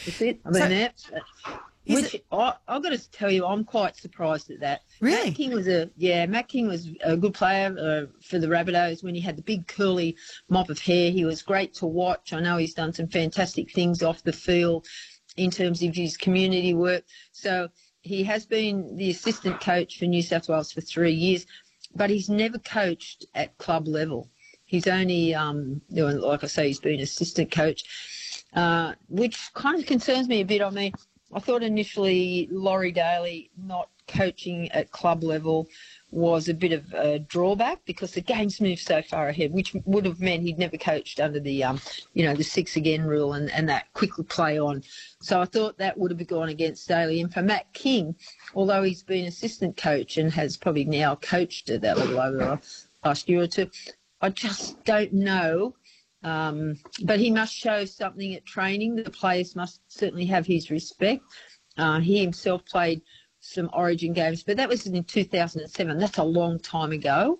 That's it. I mean, I've got to tell you, I'm quite surprised at that. Really? Matt King was a good player for the Rabbitohs when he had the big curly mop of hair. He was great to watch. I know he's done some fantastic things off the field in terms of his community work. So he has been the assistant coach for New South Wales for 3 years, but he's never coached at club level. He's only, like I say, he's been assistant coach, which kind of concerns me a bit. I mean, I thought initially Laurie Daly not coaching at club level was a bit of a drawback because the game's moved so far ahead, which would have meant he'd never coached under the, the 6 again rule and that quickly play on. So I thought that would have gone against Daly. And for Matt King, although he's been assistant coach and has probably now coached at that level over the last year or two, I just don't know. But he must show something at training. The players must certainly have his respect. He himself played some Origin games, but that was in 2007. That's a long time ago.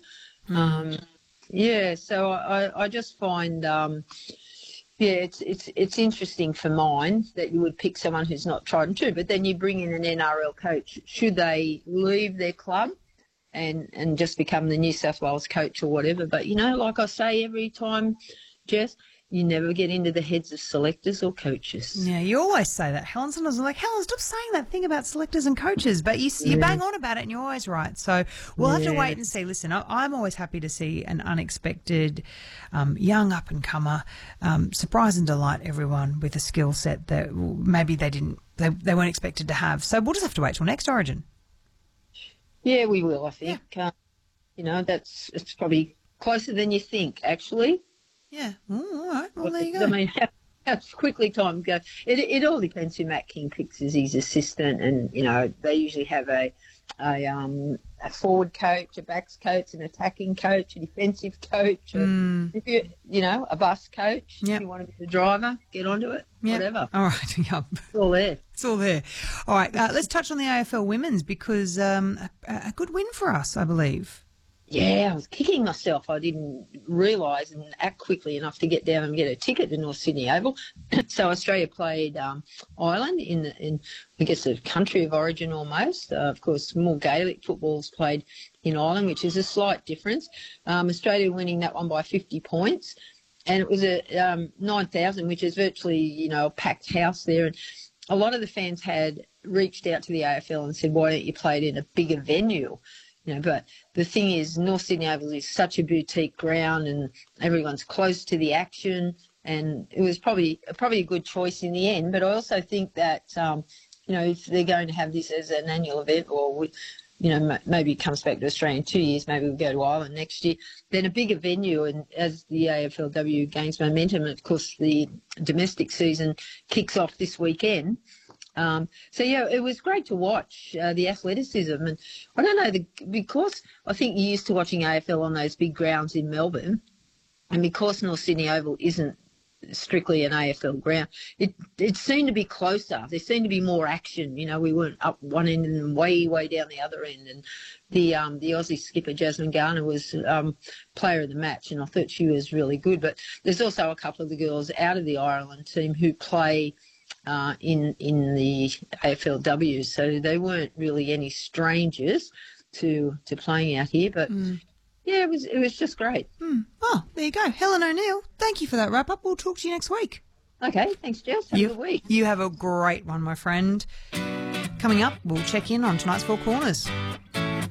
So I just find, it's interesting for mine that you would pick someone who's not tried and true, but then you bring in an NRL coach. Should they leave their club and just become the New South Wales coach or whatever? But, like I say every time, Jess, you never get into the heads of selectors or coaches. Yeah, you always say that, Helen. Sometimes I'm like, Helen, stop saying that thing about selectors and coaches. But you bang on about it and you're always right. So we'll have to wait and see. Listen, I'm always happy to see an unexpected young up-and-comer surprise and delight everyone with a skill set that maybe they weren't expected to have. So we'll just have to wait till next Origin. Yeah, we will, I think. Yeah. It's probably closer than you think, actually. Yeah. All right. Well, there you go. I mean, how quickly time goes. It all depends who Matt King picks as his assistant, and they usually have a forward coach, a backs coach, an attacking coach, a defensive coach, a bus coach. Yep. If you want to be the driver, get onto it. Yep. Whatever. All right. Yep. It's all there. It's all there. All right. Let's touch on the AFL women's because a good win for us, I believe. Yeah, I was kicking myself. I didn't realise and act quickly enough to get down and get a ticket to North Sydney Oval. So Australia played Ireland in I guess the country of origin almost. Of course, more Gaelic football's played in Ireland, which is a slight difference. Australia winning that one by 50 points. And it was a 9,000, which is virtually, a packed house there. And a lot of the fans had reached out to the AFL and said, why don't you play it in a bigger venue? But the thing is, North Sydney Oval is such a boutique ground and everyone's close to the action, and it was probably a good choice in the end. But I also think that, if they're going to have this as an annual event or, maybe it comes back to Australia in 2 years, maybe we'll go to Ireland next year, then a bigger venue, and as the AFLW gains momentum, and of course the domestic season kicks off this weekend. It was great to watch the athleticism. And I don't know, because I think you're used to watching AFL on those big grounds in Melbourne, and because North Sydney Oval isn't strictly an AFL ground, it seemed to be closer. There seemed to be more action. We weren't up one end and way down the other end. And the Aussie skipper, Jasmine Garner, was player of the match, and I thought she was really good. But there's also a couple of the girls out of the Ireland team who play in the AFLW, so they weren't really any strangers to playing out here. But it was just great. Well, there you go, Helen O'Neill. Thank you for that wrap up. We'll talk to you next week. Okay, thanks, Jess. Have a good week. You have a great one, my friend. Coming up, we'll check in on tonight's Four Corners.